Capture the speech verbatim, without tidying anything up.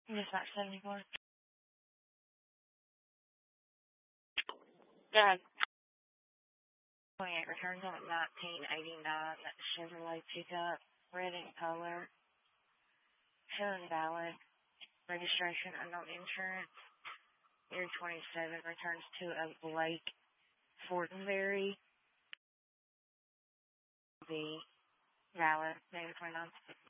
Just about seventy-four. Dad. twenty-eight returns on nineteen eighty-nine. Chevrolet pickup, red in color, showing valid. Registration unknown insurance. Year twenty-seven returns to a Blake Fortenberry. The valid. Maybe twenty-nine.